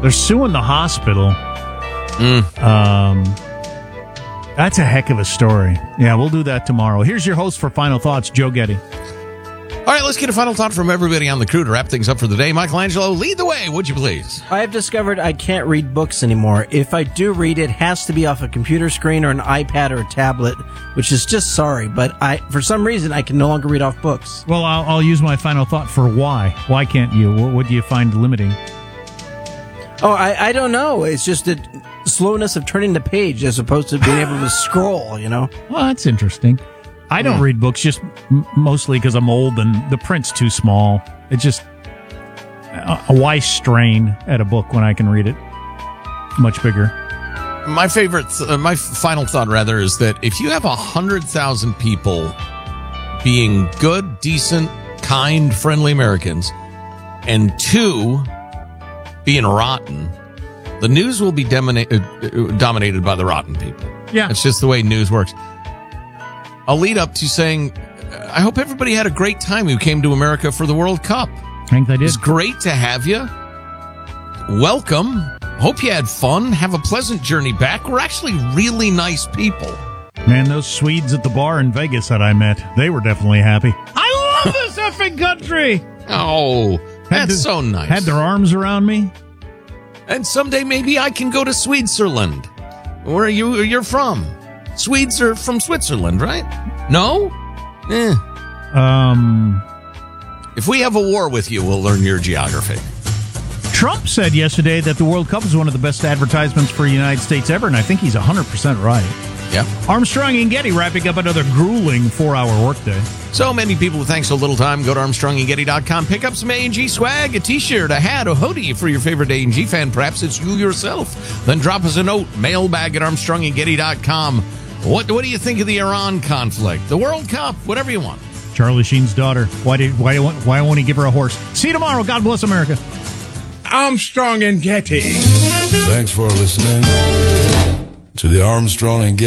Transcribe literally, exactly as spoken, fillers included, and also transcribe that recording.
They're suing the hospital. Mm. Um, that's a heck of a story. Yeah, we'll do that tomorrow. Here's your host for Final Thoughts, Joe Getty. All right, let's get a final thought from everybody on the crew to wrap things up for the day. Michelangelo, lead the way, would you please? I've discovered I can't read books anymore. If I do read, it has to be off a computer screen or an iPad or a tablet, which is just sorry. But I, for some reason, I can no longer read off books. Well, I'll, I'll use my final thought for why. Why can't you? What, what do you find limiting? Oh, I, I don't know. It's just the slowness of turning the page as opposed to being able to scroll, you know? Well, that's interesting. I don't Hmm. read books just m- mostly because I'm old and the print's too small. It's just a, a why strain at a book when I can read it much bigger. My favorite, uh, my final thought, rather, is that if you have one hundred thousand people being good, decent, kind, friendly Americans, and two being rotten, the news will be domina- uh, dominated by the rotten people. Yeah. It's just the way news works. I'll lead up to saying, I hope everybody had a great time who came to America for the World Cup. I think they did. It's great to have you. Welcome. Hope you had fun. Have a pleasant journey back. We're actually really nice people. Man, those Swedes at the bar in Vegas that I met, they were definitely happy. I love this effing country. Oh, Had that's to- so nice. Had their arms around me. And someday maybe I can go to Switzerland. Where are you? You're from? Swedes are from Switzerland, right? No? Eh. Um, If we have a war with you, we'll learn your geography. Trump said yesterday that the World Cup is one of the best advertisements for the United States ever, and I think he's one hundred percent right. Yeah. Armstrong and Getty wrapping up another grueling four-hour workday. So many people with thanks so little time. Go to Armstrong and Getty dot com. Pick up some A and G swag, a t-shirt, a hat, a hoodie for your favorite A and G fan. Perhaps it's you yourself. Then drop us a note, mailbag at Armstrong and Getty dot com. What, what do you think of the Iran conflict? The World Cup? Whatever you want. Charlie Sheen's daughter. Why did why why won't he give her a horse? See you tomorrow. God bless America. Armstrong and Getty. Thanks for listening to the Armstrong and Getty